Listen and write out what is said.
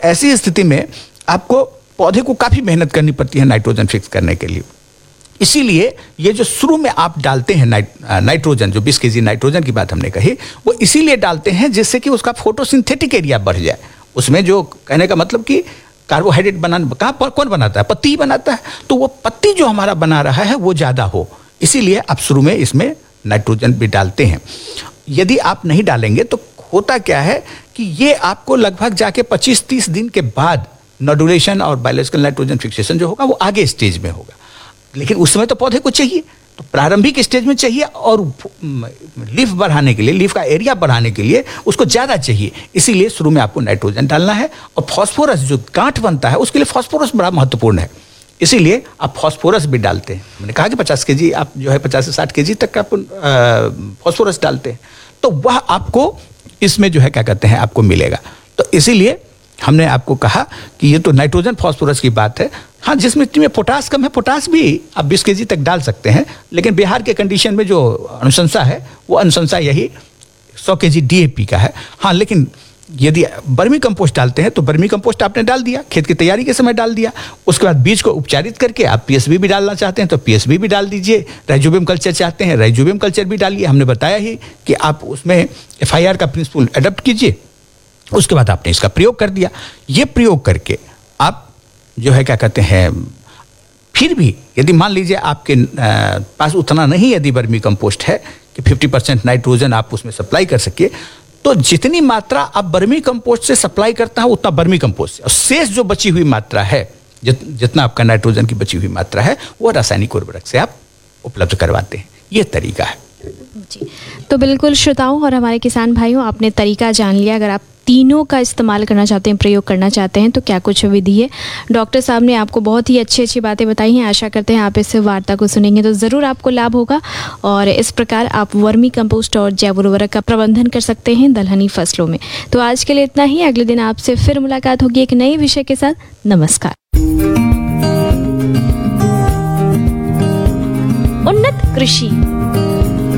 ऐसी स्थिति में आपको पौधे को काफ़ी मेहनत करनी पड़ती है नाइट्रोजन फिक्स करने के लिए। इसीलिए ये जो शुरू में आप डालते हैं नाइट्रोजन, जो 20 kg नाइट्रोजन की बात हमने कही, वो इसीलिए डालते हैं जिससे कि उसका फोटोसिंथेटिक एरिया बढ़ जाए। उसमें जो कहने का मतलब कि कार्बोहाइड्रेट कौन बनाता है? पत्ती बनाता है। तो वो पत्ती जो हमारा बना रहा है वो ज़्यादा हो, इसीलिए आप शुरू में इसमें नाइट्रोजन भी डालते हैं। यदि आप नहीं डालेंगे तो होता क्या है कि ये आपको लगभग जाके 25-30 दिन के बाद नोडुलेशन और बायोलॉजिकल नाइट्रोजन फिक्सेशन जो होगा वो आगे स्टेज में होगा। लेकिन उस समय तो पौधे को चाहिए, तो प्रारंभिक स्टेज में चाहिए, और लीफ बढ़ाने के लिए, लीफ का एरिया बढ़ाने के लिए उसको ज़्यादा चाहिए। इसीलिए शुरू में आपको नाइट्रोजन डालना है। और फास्फोरस जो गांठ बनता है उसके लिए फास्फोरस बड़ा महत्वपूर्ण है, इसीलिए आप फास्फोरस भी डालते हैं। मैंने कहा कि 50 kg आप जो है 50 से 60 kg तक आप फास्फोरस डालते हैं, तो वह आपको इसमें जो है क्या कहते हैं आपको मिलेगा। तो इसीलिए हमने आपको कहा कि ये तो नाइट्रोजन फास्फोरस की बात है। हाँ, जिस मिट्टी में पोटास कम है, पोटास भी आप 20 kg तक डाल सकते हैं, लेकिन बिहार के कंडीशन में जो अनुशंसा है वो अनुशंसा यही 100 kg DAP का है। हाँ, लेकिन यदि बर्मी कंपोस्ट डालते हैं तो बर्मी कंपोस्ट आपने डाल दिया, खेत की तैयारी के समय डाल दिया, उसके बाद बीज को उपचारित करके आप PSB भी डालना चाहते हैं तो PSB भी डाल दीजिए, राइजोबियम कल्चर चाहते हैं राइजोबियम कल्चर भी डालिए। हमने बताया ही कि आप उसमें FIR का प्रिंसिपल अडॉप्ट कीजिए, उसके बाद आपने इसका प्रयोग कर दिया। ये प्रयोग करके आप जो है क्या कहते हैं, फिर भी यदि मान लीजिए आपके पास उतना नहीं यदि बर्मी कंपोस्ट है कि 50% नाइट्रोजन आप उसमें सप्लाई कर सके, तो जितनी मात्रा आप बर्मी कंपोस्ट से सप्लाई करता है उतना बर्मी कंपोस्ट से, और शेष जो बची हुई मात्रा है, जितना आपका नाइट्रोजन की बची हुई मात्रा है, वो रासायनिक उर्वरक से आप उपलब्ध करवाते हैं। ये तरीका है जी। तो बिल्कुल श्रोताओं और हमारे किसान भाइयों, आपने तरीका जान लिया। अगर आप तीनों का इस्तेमाल करना चाहते हैं, प्रयोग करना चाहते हैं, तो क्या कुछ विधि है। डॉक्टर साहब ने आपको बहुत ही अच्छी अच्छी बातें बताई हैं। आशा करते हैं आप इस वार्ता को सुनेंगे तो ज़रूर आपको लाभ होगा, और इस प्रकार आप वर्मी कंपोस्ट और जैव उर्वरक का प्रबंधन कर सकते हैं दलहनी फसलों में। तो आज के लिए इतना ही। अगले दिन आपसे फिर मुलाकात होगी एक नए विषय के साथ। नमस्कार। उन्नत कृषि